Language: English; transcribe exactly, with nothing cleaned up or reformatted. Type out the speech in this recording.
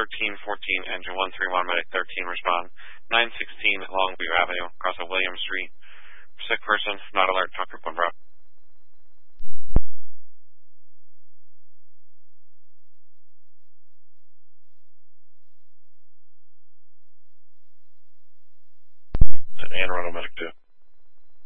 thirteen fourteen, engine one three one, medic thirteen, respond. nine sixteen Longview Avenue, across of William Street. Sick person, not alert, talk group one, bro. And run a medic two.